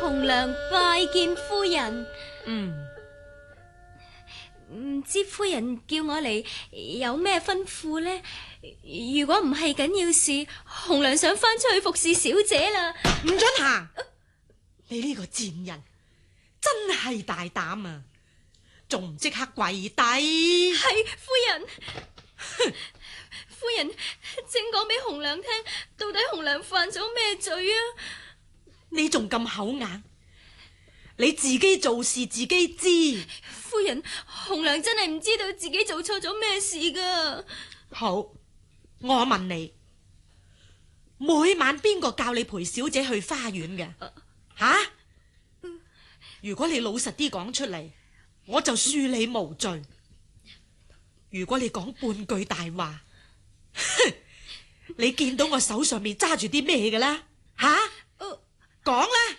紅娘拜見夫人。唔知夫人叫我嚟有咩吩咐呢？如果唔係緊要事，紅娘想翻出去服侍小姐啦。 唔准行！你呢個賤人真係大膽啊！仲唔即刻跪低？ 係夫人。夫人，請講俾紅娘聽，到底紅娘犯咗咩罪啊？ 你仲咁口硬？你自己做事自己知。 夫人，紅娘真係唔知道自己做錯咗咩事噶。 好，我問你，每晚邊個教你陪小姐去花園嘅？吓？如果你老實啲講出嚟，我就恕你無罪。如果你講半句大話，你見到我手上面揸住啲咩嘅啦？吓？講啦！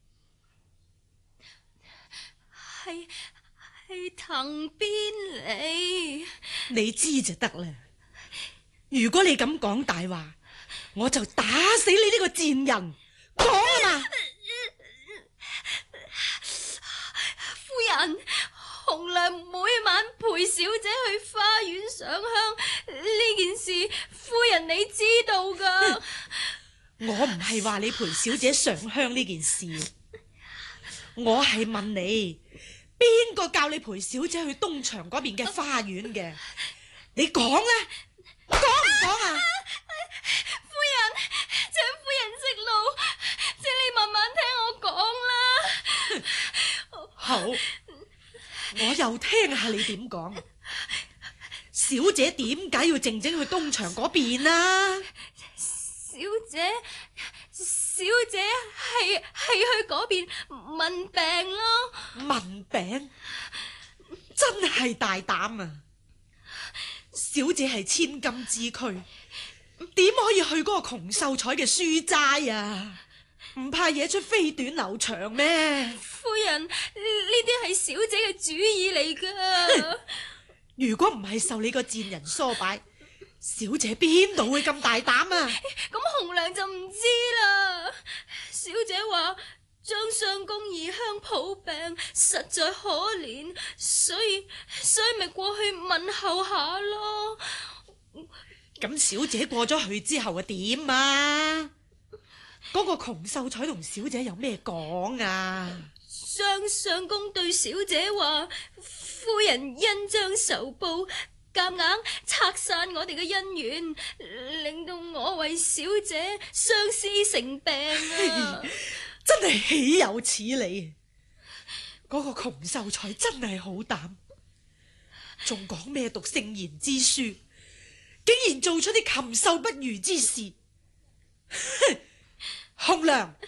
係藤鞭嚟。 你知就得啦。如果你咁講大話，我就打死你呢個賤人。講啊嘛！ 夫人，紅娘每晚陪小姐去花園上香，呢件事夫人你知道噶。 我唔係話你陪小姐上香呢件事，我係問你，邊個教你陪小姐去東牆嗰邊嘅花園嘅？你講啦，講唔講啊？ 夫人，請夫人息怒，請你慢慢聽我講啦。 好，我又聽下你點講。小姐點解要靜靜去東牆嗰邊啊？ 小姐係去嗰邊問病咯。 問病？真係大膽啊！小姐係千金之軀，點可以去嗰個窮秀才嘅書齋啊？唔怕惹出飛短流長咩？ 夫人，呢啲係小姐嘅主意嚟噶。 如果唔係受你個賤人唆擺，小姐邊度會咁大膽啊？ 咁紅娘就唔知啦。小姐話張相公異鄉抱病，實在可憐，所以咪過去問候下咯。 咁小姐過咗去之後啊點啊？嗰個窮秀才同小姐有咩講啊？ 張相公對小姐話，夫人恩將仇報，夾硬拆散我哋嘅姻緣，令到我為小姐相思成病啊！ 真係豈有此理！嗰個窮秀才真係好膽，仲講咩讀聖賢之書，竟然做出啲禽獸不如之事。紅娘，